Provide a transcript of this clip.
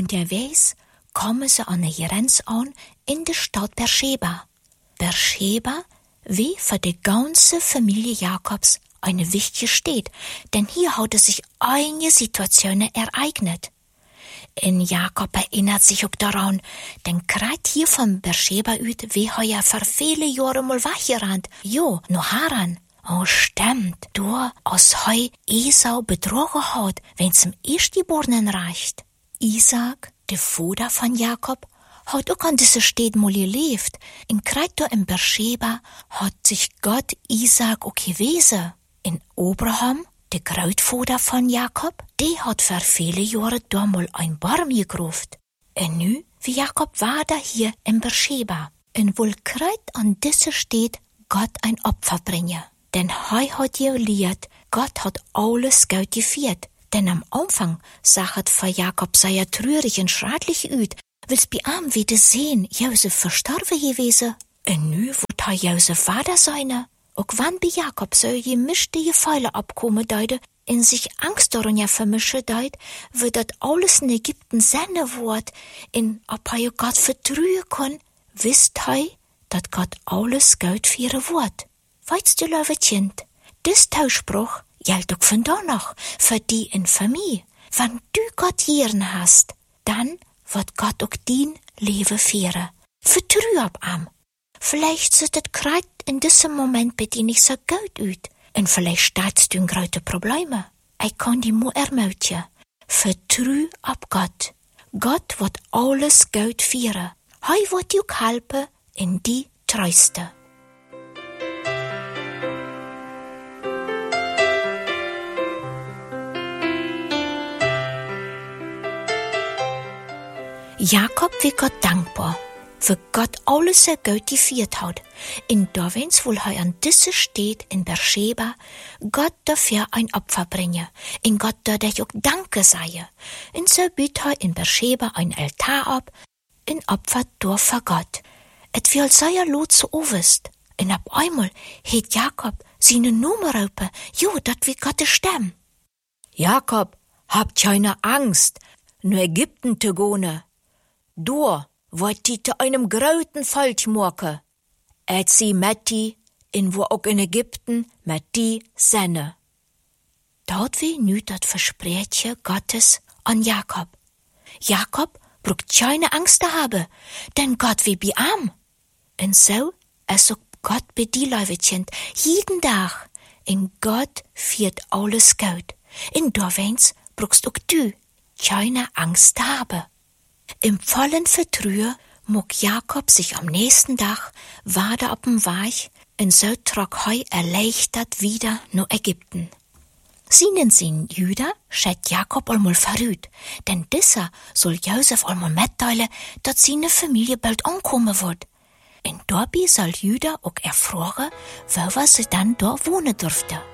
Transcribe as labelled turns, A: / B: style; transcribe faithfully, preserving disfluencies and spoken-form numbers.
A: Unterwegs kommen sie an der Grenze an in der Stadt Beersheba. Beersheba, wie für die ganze Familie Jakobs eine wichtige Stadt, denn hier hatte sich einige Situationen ereignet. In Jakob erinnert sich auch daran, denn grad hier von Beersheba ut, wie er ja vor viele Jahre mal weggerannt, jo, no Haran. Oh, stimmt, du, als heu Esau betrogen hat, wenn's im Erstgeborenen reicht. Isaac, der Vater von Jakob, hat auch an dieser Stadt mal gelebt. In Kreito in Beersheba hat sich Gott Isaac auch gewesen. In Abraham, der Großvater von Jakob, der hat vor viele Jahre da mal ein Baum gekauft. Und nu, wie Jakob war da hier in Beersheba. Und wohl kreit an dieser Stadt Gott ein Opfer bringen. Denn hei hat gelehrt, Gott hat alles Geld geführt. Denn am Anfang sachet für Jakob sei er trürig und schrecklich üt, will's bi am wieder sehen, Josef verstorben gewesen. Und nu wird hei Josef Vater seine. Auch wann bi Jakob so gemischte Gefeile abkommen deide, in sich Angst daran ja vermische deid, wird dat alles in Ägypten seine Wort, in ob hei Gott vertrühe kann, wisst hei, dat Gott alles Geld für ihre Wort. Weißt du, liebe Kind, das Tauschspruch gilt auch von da noch, für die in Familie. Wenn du Gott hirn hast, dann wird Gott auch dein Leben führen. Vertrü ab am. Vielleicht sieht es gerade in diesem Moment bei dir nicht so gut aus. Und vielleicht stehtst du in große Probleme. Ich kann dich nur ermutigen. Vertrü ab Gott. Gott wird alles gut führen. Er wird dir helfen in die Treuste. Jakob wird Gott dankbar, für Gott alles so gut geführt hat. In da wenn's wohl hei an diese Stadt in Beersheba Gott dafür ein Opfer bringe, in Gott dadurch auch Danke sei. Und so büt hei in Beersheba ein Altar ab, in Opfer durch für Gott. Et will sei ja lot so ovest. Und ab einmal het Jakob seine Nummer rupe, jo, dat wie Gottes Stimme.
B: Jakob, habt keine Angst, nur Ägypten zu gehen. Du, wat die zu einem großen Volk machen. Et sie mit die, in wo auch in Ägypten, mit die senne.
A: Dort wie nu dat Versprechen Gottes an Jakob. Jakob brucht keine Angst zu haben, denn Gott wie bi am. Und so ist auch Gott bei die Leutchen, jeden Tag. In Gott führt alles gut. In da wenn's bruchst auch du keine Angst zu haben. Im vollen Vertrühe muck Jakob sich am nächsten Tag wade auf dem Weg, und so trok hei erleichtert wieder no Ägypten. Sienen sin Jüda schät Jakob einmal verrüht, denn dieser soll Josef einmal mitteilen, dat seine Familie bald ankommen wird. Und dabei soll Jüda auch erfragen, wo sie dann da wohnen durfte.